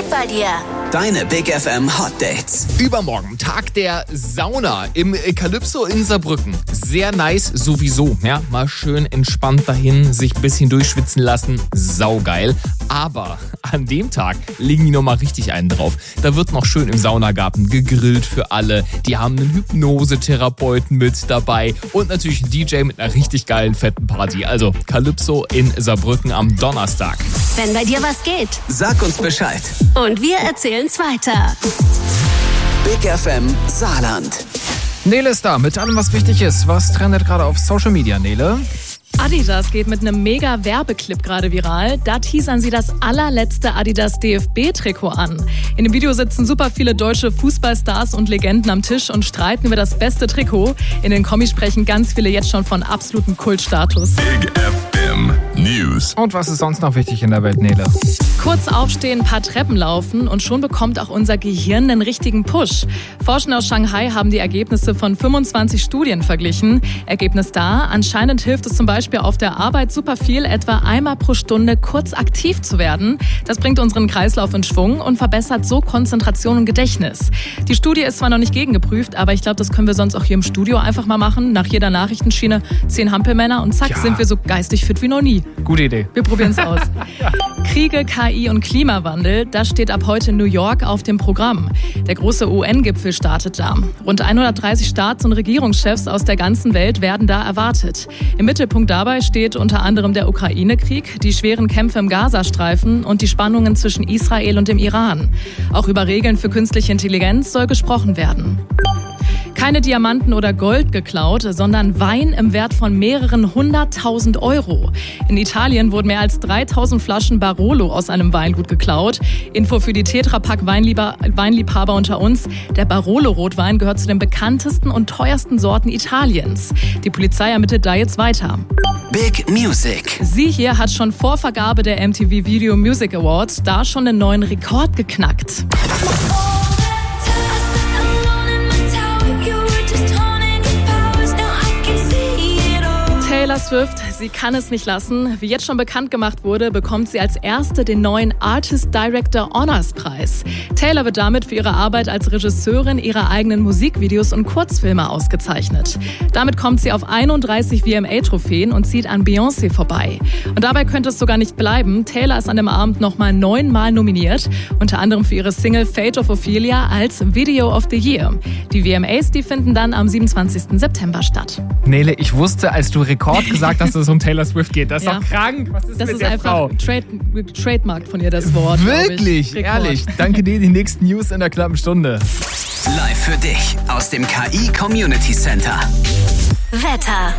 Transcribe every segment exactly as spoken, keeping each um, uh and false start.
geht bei dir? Deine Big F M Hot Dates. Übermorgen, Tag der Sauna im Calypso in Saarbrücken. Sehr nice sowieso, ja. Mal schön entspannt dahin, sich ein bisschen durchschwitzen lassen. Saugeil. Aber an dem Tag legen die nochmal richtig einen drauf. Da wird noch schön im Saunagarten gegrillt für alle. Die haben einen Hypnosetherapeuten mit dabei und natürlich einen D J mit einer richtig geilen, fetten Party. Also Calypso in Saarbrücken am Donnerstag. Wenn bei dir was geht, Sag uns Bescheid. und wir erzählen's weiter. Big F M Saarland. Nele ist da mit allem, was wichtig ist. Was trendet gerade auf Social Media, Nele? Adidas geht mit einem mega Werbeclip gerade viral. Da teasern sie das allerletzte Adidas D F B-Trikot an. In dem Video sitzen super viele deutsche Fußballstars und Legenden am Tisch und streiten über das beste Trikot. In den Kommis sprechen ganz viele jetzt schon von absolutem Kultstatus. Big F M News. Und was ist sonst noch wichtig in der Welt, Nele? Kurz aufstehen, ein paar Treppen laufen und schon bekommt auch unser Gehirn einen richtigen Push. Forschende aus Shanghai haben die Ergebnisse von fünfundzwanzig Studien verglichen. Ergebnis da, anscheinend hilft es zum Beispiel auf der Arbeit super viel, etwa einmal pro Stunde kurz aktiv zu werden. Das bringt unseren Kreislauf in Schwung und verbessert so Konzentration und Gedächtnis. Die Studie ist zwar noch nicht gegengeprüft, aber ich glaube, das können wir sonst auch hier im Studio einfach mal machen. Nach jeder Nachrichtenschiene zehn Hampelmänner und zack, Ja. sind wir so geistig fit wie noch nie. Gute Idee. Wir probieren es aus. Kriege, K I und Klimawandel, das steht ab heute in New York auf dem Programm. Der große U N-Gipfel startet da. Rund hundertdreißig Staats- und Regierungschefs aus der ganzen Welt werden da erwartet. Im Mittelpunkt dabei steht unter anderem der Ukraine-Krieg, die schweren Kämpfe im Gazastreifen und die Spannungen zwischen Israel und dem Iran. Auch über Regeln für künstliche Intelligenz soll gesprochen werden. Keine Diamanten oder Gold geklaut, sondern Wein im Wert von mehreren hunderttausend Euro. In Italien wurden mehr als dreitausend Flaschen Barolo aus einem Weingut geklaut. Info für die Tetra Pak Weinliebhaber unter uns. Der Barolo-Rotwein gehört zu den bekanntesten und teuersten Sorten Italiens. Die Polizei ermittelt da jetzt weiter. Big Music. Sie hier hat schon vor Vergabe der M T V Video Music Awards da schon einen neuen Rekord geknackt. Taylor Swift, sie kann es nicht lassen. Wie jetzt schon bekannt gemacht wurde, bekommt sie als erste den neuen Artist Director Honors Preis. Taylor wird damit für ihre Arbeit als Regisseurin ihrer eigenen Musikvideos und Kurzfilme ausgezeichnet. Damit kommt sie auf einunddreißig V M A-Trophäen und zieht an Beyoncé vorbei. Und dabei könnte es sogar nicht bleiben. Taylor ist an dem Abend nochmal neunmal nominiert, unter anderem für ihre Single Fate of Ophelia als Video of the Year. Die V M As, die finden dann am siebenundzwanzigsten September statt. Nele, ich wusste, als du Rekord gesagt hast, dass es um Taylor Swift geht. Das ist Ja. doch krank. Was ist Das mit ist der einfach Frau? Trade, Trademark von ihr, das Wort. glaub ich. Wirklich, Rekord. ehrlich. Danke dir, die nächsten News in der knappen Stunde. Live für dich aus dem K I Community Center. Wetter.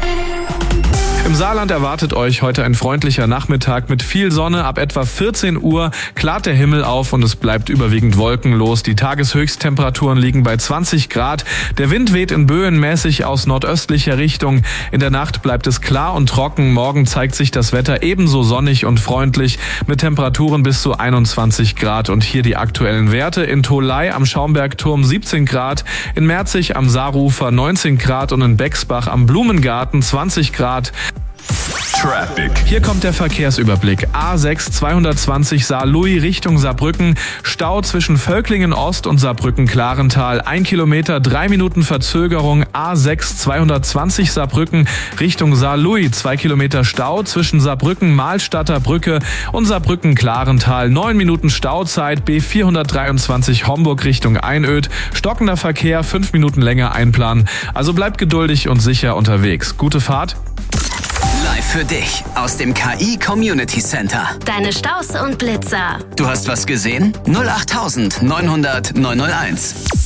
Im Saarland erwartet euch heute ein freundlicher Nachmittag mit viel Sonne. Ab etwa vierzehn Uhr klart der Himmel auf und es bleibt überwiegend wolkenlos. Die Tageshöchsttemperaturen liegen bei zwanzig Grad. Der Wind weht in Böen mäßig aus nordöstlicher Richtung. In der Nacht bleibt es klar und trocken. Morgen zeigt sich das Wetter ebenso sonnig und freundlich mit Temperaturen bis zu einundzwanzig Grad. Und hier die aktuellen Werte. In Tholey am Schaumbergturm siebzehn Grad, in Merzig am Saarufer neunzehn Grad und in Bexbach am Blumengarten zwanzig Grad. Traffic. Hier kommt der Verkehrsüberblick. A sechs zweihundertzwanzig Saarlouis Richtung Saarbrücken. Stau zwischen Völklingen Ost und Saarbrücken-Klarental. Ein Kilometer, drei Minuten Verzögerung. A sechs zweihundertzwanzig Saarbrücken Richtung Saarlouis. Zwei Kilometer Stau zwischen Saarbrücken-Mahlstadter Brücke und Saarbrücken-Klarental. Neun Minuten Stauzeit. B vierhundertdreiundzwanzig Homburg Richtung Einöd. Stockender Verkehr, fünf Minuten länger einplanen. Also bleibt geduldig und sicher unterwegs. Gute Fahrt. Live für dich aus dem K I Community Center. Deine Staus und Blitzer. Du hast was gesehen? null acht neunhundert neunhunderteins.